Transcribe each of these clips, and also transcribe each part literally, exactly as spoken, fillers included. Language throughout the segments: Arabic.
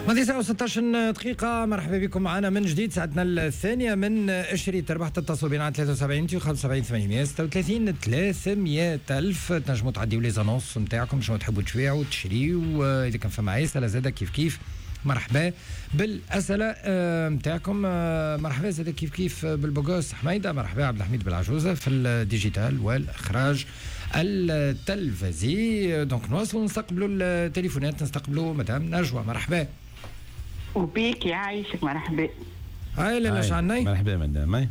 ماضي ساعة وستة عشر دقيقة. مرحبا بكم معنا من جديد ساعتنا الثانية من إشريت. تربح تتصل بنا على ثلاثة وسبعين خمسة وسبعين ثمانمائة وستة وثلاثين ثلاثمائة ألف. تنجموا تعديوا لي زانونس نتاعكم شنو تحبوا تبيعوا وتشريوا. إذا كان فما عيسى زاده كيف كيف مرحبا بالأسئلة نتاعكم. مرحبا زاده كيف كيف بالبوغوس حميدة. مرحبا عبد الحميد بالعجوزة في الديجيتال والإخراج التلفزي. دونك نواصلوا نستقبلوا التليفونات. نستقبلوا مدام نجوى. مرحبا وبيك يعيشك. مرحبا. هاي لا شعني. مرحبا مدام.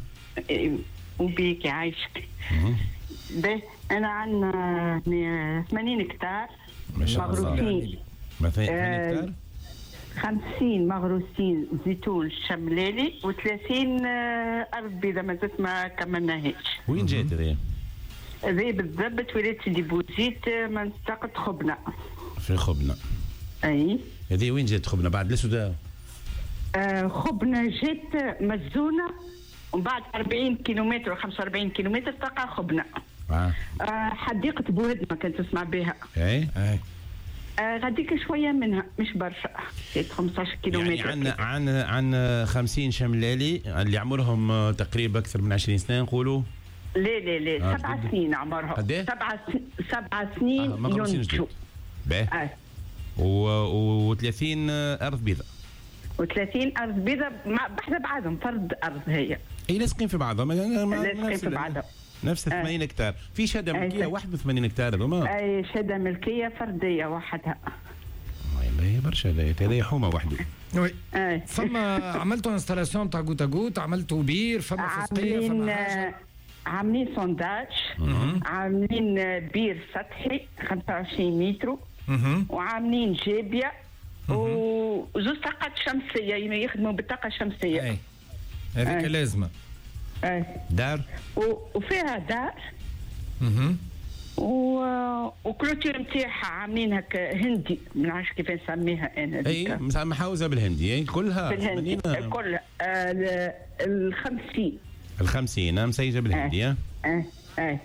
وبيك يعيشك. به انا عندنا ثمانين هكتار مغروسين. مثلا ثمانين هكتار خمسين مغروسين زيتون شملالي وثلاثين ارض بيضاء مازالت ما كملناهاش. وين جات هذه؟ هذه بالضبط ولاية سيدي بوزيد منطقة خبنة. في خبنة. اي هذه وين جات خبنة؟ بعد الاسوداء. آه خبنة جات مزونة ومن بعد أربعين كيلومتر و خمسة وأربعين كيلومتر تلقى خبنة. آه. آه حديقة بوهدمة كنت تسمع بها. اي اي آه غاديك شوية منها مش برشا. خمسة عشر كيلومتر. يعني عن عن عن خمسين شملالي اللي عمرهم تقريبا أكثر من عشرين سنة نقولوا. لا لا لا آه سبع جديد. سنين عمرهم. قديه؟ سبع سبع سنين آه ينتجوا. باهي. آه. و ثلاثين أرض بيضاء. وثلاثين أرض بيضاء بحذا بعضهم فرد أرض هي. اي لاصقين في بعضهم. لاصقين في بعضهم. نفس ثمانين آه. هكتار. في شهادة ملكية واحد وثمانين هكتار هذوما. اي شهادة ملكية فردية وحدها. والله برشا هذا حومة وحده. وي. فما عملتوا انستالاسيون تاع غوتا غوت، عملتوا بير، فما فسقية، فما حاجة. عاملين سونداج، عاملين بير سطحي خمسة وعشرين متر، وعاملين جابية وزوز طاقات شمسية يخدموا بالطاقة الشمسية. اي هذيك لازمة. اي دار وفيها دار. اها و وكلوتير نتاعها عاملين هكا هندي، ما نعرفش كيف نسميها انا. اي محاوزه بالهندي. اي كلها بالهندي كلها. آه الخمسين الخمسين مسيجه بالهندي. اه اه اه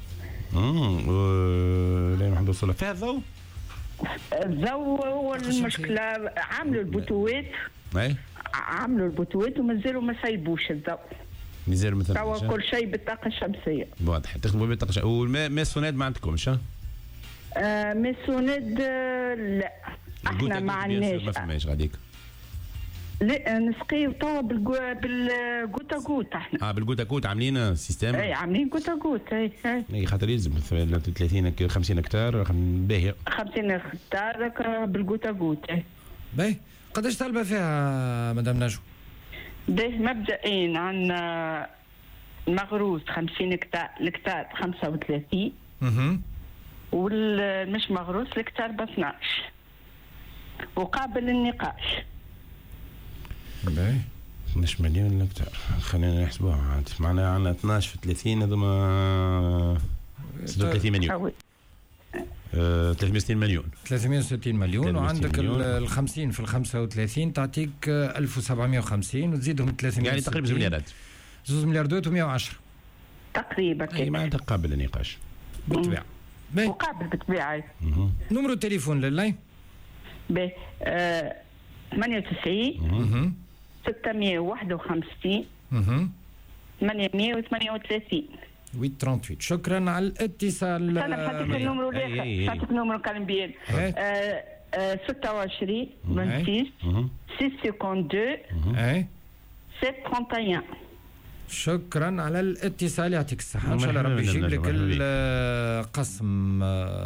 امم لا نحب نوصل فيها الضوء. الضوء هو المشكله. عاملوا البوتوات. اي عاملوا البوتوات ومازالوا ما سايبوش الضوء. مازال مثلا توا كل شيء بالطاقه الشمسيه. واضح تخدموا بالطاقه الشمسيه. والماء ماء السوناد ما عندكمش؟ ها آه ماء السوناد لا احنا ما عندناش. ما فماش غاديك. لا نسقيو توا بالجوتا غوت احنا. اه بالجوتا غوت عاملين سيستم. اي عاملين جوتا غوت. اي اي خاطر يلزم ثلاثين خمسين هكتار باهيه. خمسين هكتار بالجوتا غوت. باهي. قداش طالبه فيها مدام نجوى؟ ده مبدئيا عندنا المغروس خمسين هكتار، الهكتار خمسة وثلاثين. اها والمش مغروس الهكتار ب اثناش وقابل للنقاش. باهي اثناش مليون هكتار. خلينا نحسبوها عاد. معناها عندنا اثناش في ثلاثين هذوما ستة وثلاثين مليون. آه، ثلاثمائة وستين مليون. ثلاثمائة وستين مليون. وعندك ال خمسين في ال خمسة وثلاثين تعطيك ألف وسبعمائة وخمسين وتزيدهم ثلاثمائة يعني تقريبا زوج مليارات. زوج ملياردات ومائة وعشرة تقريبا. اي معناتها قابل للنقاش بالطبيعة. وقابل بالطبيعة. نمرو التليفون لله ب ثمانية وتسعين ستمائة وواحد وخمسين ثمانمائة وثمانية وثلاثين ثمانية ثمانية. شكرا على الاتصال. انا حطيت النمرو الاخر. حطيت النمرو كان بيان ستة وعشرين ستة وعشرين ستة اثنين اي سبعة واحد. شكرا على الاتصال. يعطيك الصحة. ان شاء الله ربي يجيب لك القسم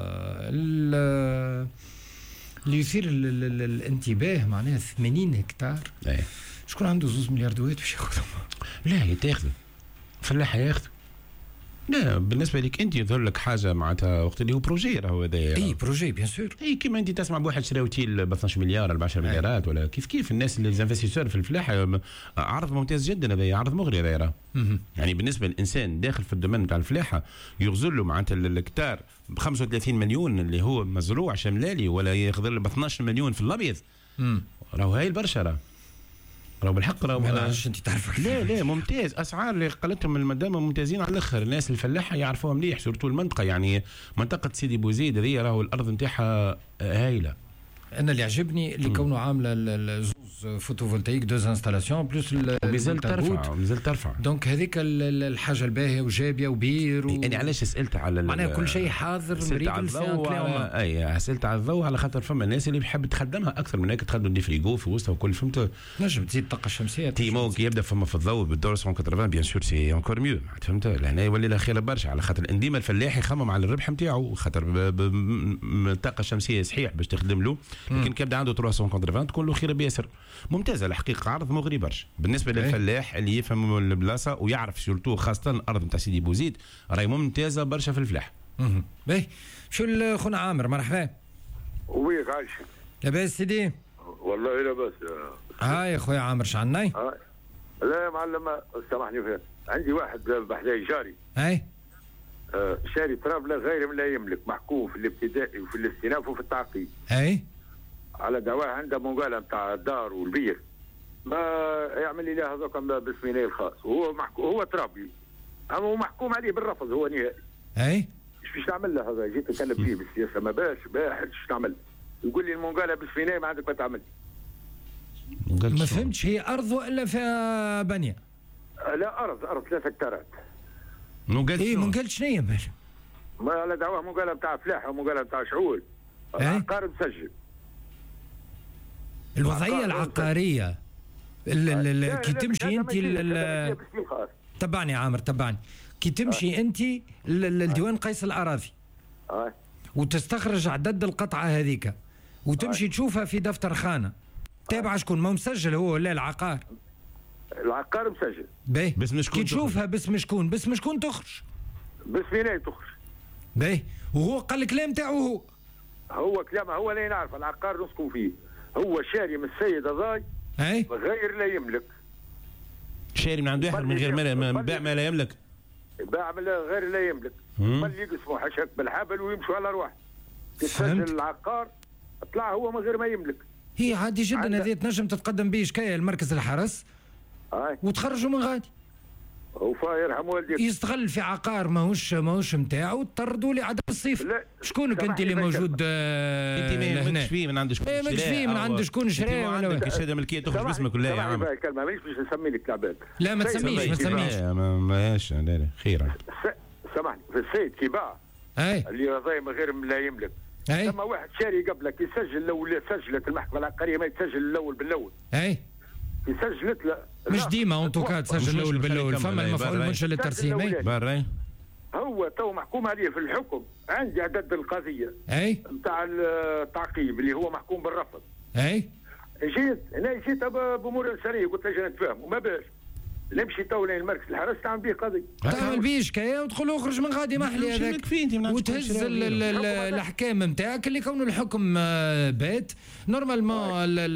اللي يثير الانتباه. معناها ثمانين هكتار. ايه شكون عنده زوز ملياردوات باش ياخذهم؟ لا يتاخذوا فلاحة ياخذوا. لا بالنسبه لك انت يظهر لك حاجه معناتها وقت اللي هو بروجي راهو هذا. اي بروجي بيان سور. اي كيما انت تسمع بواحد شرا اوتيل ب اثناش مليار ولا عشرة مليارات ولا كيف كيف. الناس اللي انفستيسور في الفلاحه عرض ممتاز جدا. هذا عرض مغري هذا. يعني بالنسبه للانسان داخل في الدومين نتاع الفلاحه يغزر له معناتها الهكتار ب خمسة وثلاثين مليون اللي هو مزروع شملالي ولا ياخذ له ب اثناش مليون في الابيض. راهو هاي البرشا راه. راهو بالحق راهو معليش انت تعرف. لا لا ممتاز. اسعار اللي قالتهم المدام ممتازين على الاخر. الناس الفلاحه يعرفوها مليح سورتو المنطقه. يعني منطقه سيدي بوزيد هذه راهو الارض نتاعها هايله. انا اللي عجبني اللي كونه عامله الزوز فوتوفولتايك دوز انستالاسيون بلوس مازال ترفع مازال ترفع دونك هذيك الحاجه الباهيه وجابيه وبير و... يعني علاش سالت على معناها كل شيء حاضر مريض الضوء اي سالت على الضوء على خاطر فما الناس اللي بحب تخدمها اكثر من هيك تخدم دي فريغو في وسطها وكل فهمت نجم تزيد الطاقه الشمسيه تيمو كي يبدا فما في الضوء بالدور مية وثمانين بيان سور سي انكور ميو فهمت لهنا يولي له خير برشا على خاطر انديما الفلاح يخمم على الربح نتاعو خاطر الطاقه الشمسيه صحيح باش تخدم له لكن كي يبدا عنده مية وثمانين تكون له خير بياسر ممتازه الحقيقه عرض مغري برشا بالنسبه للفلاح اللي يفهم البلاصه ويعرف سورتو خاصه الارض نتاع سيدي بوزيد راهي ممتازه برشا في الفلاح. باهي شو خونا عامر مرحبا. ويك عايش لاباس سيدي؟ والله لاباس. هاي خويا عامر شعناي؟ لا يا معلم سامحني فيه عندي واحد بحذاي جاري. هاي آه شاري طرابله غير من لا يملك محكوم في الابتدائي وفي الاستئناف وفي التعقيد. هاي على دعواه عنده منقاله نتاع الدار والبير ما يعمل لي له هذوك باسمينيه الخاص وهو محكوم هو ترابي هو محكوم عليه بالرفض هو نهائي. اي ايش باش نعمل له هذا جيت نتكلم فيه بالسياسه ما باش باحث ايش نعمل يقول لي المنقاله باسمينيه ما عندك ما تعمل. ما فهمتش هي ارض ولا فيها بنيه؟ لا ارض ارض ثلاثة هكتارات. منقال اي منقال شنو هي ما على دعواه منقاله بتاع فلاحه ومنقاله بتاع شعول. العقار مسجل. الوضعيه العقاريه كي تمشي انت تبعني عامر تبعني كي تمشي انت للديوان قيس الاراضي وتستخرج عدد القطعه هذيك وتمشي تشوفها في دفتر خانه تابع شكون ما مسجل هو ولا العقار؟ العقار مسجل. باهي باسم شكون؟ كي تشوفها باسم شكون؟ باسم شكون تخرج؟ باسمي تخرج. باهي وهو قال الكلام تاعو هو هو كلامه هو لا نعرف العقار نسكن فيه هو شاري من السيد هذاي غير لا يملك. شاري من عنده واحد من غير ما باع ما لا يملك. باع من غير لا يملك. بل يقسموا حشك بالحبل ويمشوا على رواح. تسجل العقار طلع هو من غير ما يملك. هي عادي جدا هذه تنجم تتقدم به شكايه لمركز الحرس هاي وتخرجوا من غادي. وفا يرحم والديك يستغل في عقار ماهوش ماهوش نتاعو تطردوا لي عدم الصيف. شكونك انت اللي موجود آه انت ما ماكش فيه من عند شكون؟ ماكش فيه من عند شكون شراء ولا عندك شهاده ملكيه تخرج باسمك ولا يا عم؟ كلمه مانيش باش نسمي لك العباد. لا ما تسميش ما تسميش ماهاش لا لا خير. سامحني في السيد كي باع اللي راضي من غير لا يملك ثم واحد شاري قبلك يسجل الاول سجلت المحكمه العقاريه ما يتسجل الاول بالاول. اي سجلت له مش ديما اون توكا تسجل الاول بالاول فما المفعول المنشئ للترسيم برا هو تو محكوم عليه في الحكم عندي عدد القضيه اي نتاع التعقيب اللي هو محكوم بالرفض. اي جيت هنا جيت بامور انسانيه قلت له نتفاهم وما باش نمشي تو لين المركز الحرس تعمل به قضيه تعمل به شكايه وتقول اخرج من غادي محلي هذاك وتهز الاحكام نتاعك اللي كونه الحكم بات نورمالمون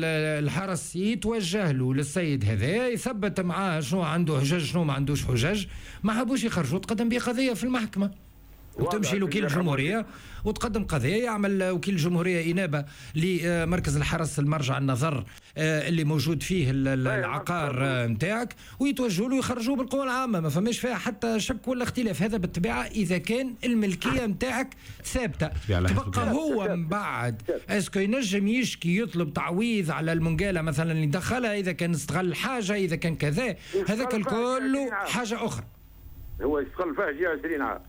الحرس يتوجه له للسيد هذا يثبت معاه شنو عنده حجج شنو ما عندوش حجج ما حبوش يخرجوا تقدم به قضيه في المحكمه وتمشي لوكيل الجمهوريه وتقدم قضيه يعمل وكيل الجمهوريه انابه لمركز الحرس المرجع النظر اللي موجود فيه العقار نتاعك ويتوجهوا له يخرجوه بالقوى العامه ما فماش فيها حتى شك ولا اختلاف. هذا بالطبيعه اذا كان الملكيه نتاعك ثابته تبقى هو من بعد اسكو ينجم يشكي يطلب تعويض على المنقاله مثلا اللي دخلها اذا كان استغل حاجه اذا كان كذا هذاك الكل حاجه اخرى. هو يستغل فيها جي عشرين عام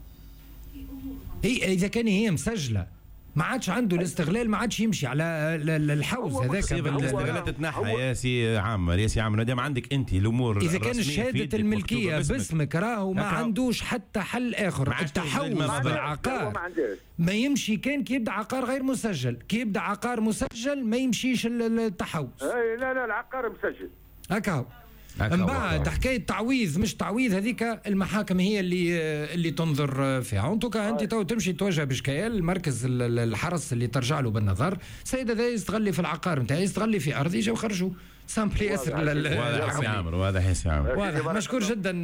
هي اذا كان هي مسجله ما عادش عنده الاستغلال ما عادش يمشي على الحوز هذاك. الاستغلال تتنحى يا سي عامر يا سي عامر دام عندك انت الامور اذا كان شهاده الملكيه باسمك راهو ما عندوش حتى حل اخر. التحوز بالعقار ما يمشي كان كي يبدا عقار غير مسجل كي يبدا عقار مسجل ما يمشيش التحوز. اي لا لا العقار مسجل هكا من بعد حكايه تعويض مش تعويض هذيك المحاكم هي اللي اللي تنظر فيها. انتوكا انت تو تمشي توجه بشكايه لمركز الحرس اللي ترجع له بالنظر السيد هذا يستغلي في العقار نتاعي يستغلي في ارض يجوا يخرجوا سامبلي ياسر. واضح سي عامر واضح يا سي عامر واضح. مشكور جدا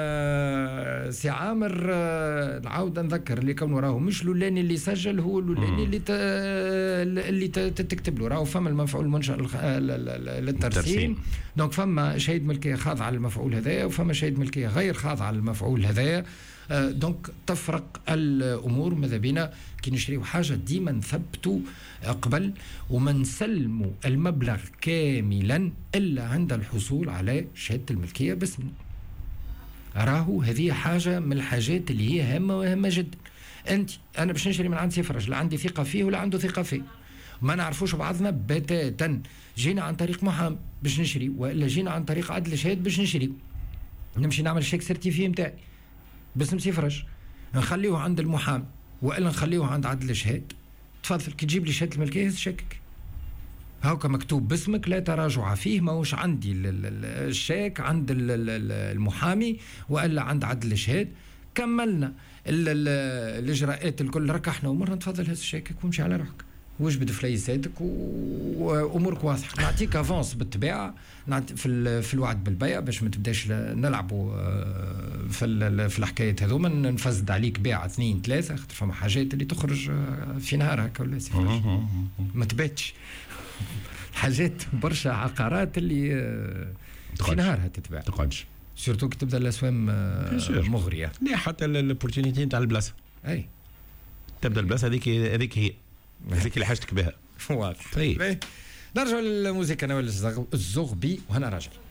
سي عامر. نعاود نذكر اللي كونه راهو مش لولاني اللي سجل هو لولاني اللي ت... اللي تكتب له راهو فما المفعول المنشأ للترسيم دونك فما شهيد ملكيه خاضعه للمفعول هذايا وفما شهيد ملكيه غير خاضعه للمفعول هذايا. دونك تفرق الامور. ماذا بينا كي نشريو حاجه ديما نثبتوا قبل وما نسلموا المبلغ كاملا الا عند الحصول على شهاده الملكيه باسمنا. راهو هذه حاجه من الحاجات اللي هي هامه وهامه جدا. انت انا باش نشري من عند سي فرج، لا عندي ثقه فيه ولا عنده ثقه فيه، ما نعرفوش بعضنا بتاتا. جينا عن طريق محامي باش نشري، والا جينا عن طريق عدل شهاد باش نشري، نمشي نعمل شيك سيرتيفي نتاعي باسم سي فرج، نخليوه عند المحامي والا نخليوه عند عدل شهاد. تفضل كي تجيب لي شهاده الملكيه شكك هاكا مكتوب باسمك لا تراجع فيه، ماهوش عندي الشيك عند المحامي والا عند عدل شهاد. كملنا الاجراءات الكل، ركحنا ومره تفضل هز شيكك وامشي على روحك وجبد فليساتك وامورك واضحه. نعطيك افونس بالطبيعه في في الوعد بالبيع باش ما تبداش نلعبوا في في الحكايات هذوما، نفزد عليك بيعه اثنين ثلاثه، خاطر فما حاجات اللي تخرج في نهار هكا ولا ما تباتش. حاجات برشا عقارات اللي في نهارها تتباع تقعدش، سورتو كي تبدا الاسوام مغريه. لا حتى الاوبورتونيتي نتاع البلاصه، اي تبدا البلاصه هذيك هذيك هي هذيك اللي حاجتك بها. واضح. طيب نرجع للموسيقى، انا الزغبي وهنا راجل.